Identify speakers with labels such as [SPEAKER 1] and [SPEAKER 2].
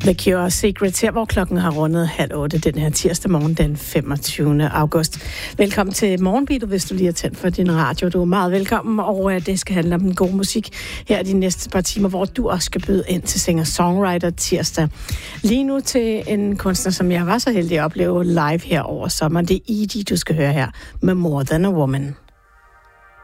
[SPEAKER 1] The Cure Secrets her, hvor klokken har rundet 7:30 den her tirsdag morgen den 25. august. Velkommen til Morgenbeatet, hvis du lige har tændt for din radio. Du er meget velkommen, og det skal handle om den gode musik her de næste par timer, hvor du også skal byde ind til singer-songwriter tirsdag. Lige nu til en kunstner, som jeg var så heldig at opleve live her over sommeren. Det er Edie, du skal høre her med More Than a Woman.